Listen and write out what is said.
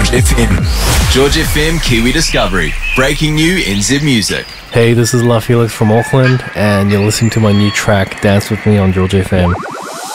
George FM. George FM Kiwi Discovery. Breaking new in Zip Music. Hey, this is La Felix from Auckland, and you're listening to my new track, Dance With Me on George FM.